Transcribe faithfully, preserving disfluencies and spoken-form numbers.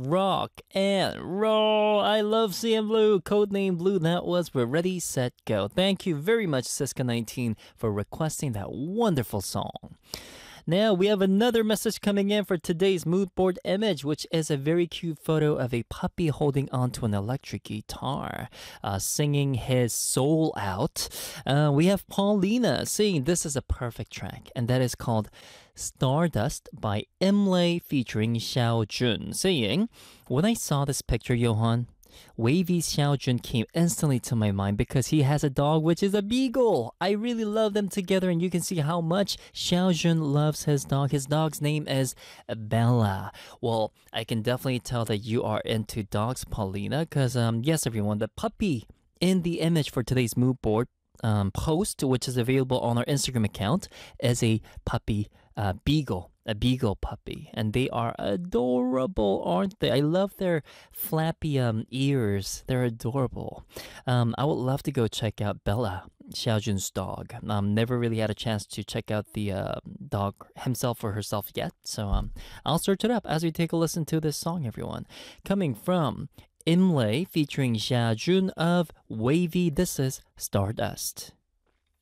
rock and roll. I love C N Blue. Codename Blue, that was. We're ready, set, go. Thank you very much, Siska nineteen, for requesting that wonderful song. Now we have another message coming in for today's mood board image, which is a very cute photo of a puppy holding onto an electric guitar, uh, singing his soul out. Uh, we have Paulina saying this is a perfect track, and that is called Stardust by Imlay featuring Xiao Jun, saying, when I saw this picture, Johan, Wavy Xiao Jun came instantly to my mind because he has a dog which is a beagle. I really love them together, and you can see how much Xiao Jun loves his dog. His dog's name is Bella. Well, I can definitely tell that you are into dogs, Paulina, because um, yes, everyone, the puppy in the image for today's mood board um, post, which is available on our Instagram account, is a puppy uh, beagle. A beagle puppy, and they are adorable, aren't they? I love their flappy um, ears. They're adorable. Um, I would love to go check out Bella, Xiaojun's dog. Um, never really had a chance to check out the uh, dog himself or herself yet, so um, I'll search it up as we take a listen to this song, everyone. Coming from Imlay featuring Xiaojun of Wavy, this is Stardust.